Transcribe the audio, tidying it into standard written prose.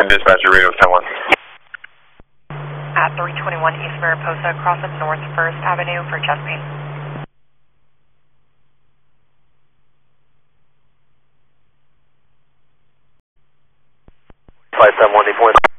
dispatcher, radio 10-1. At 321 East Mariposa, crossing North 1st Avenue for chest pain. Flight 718.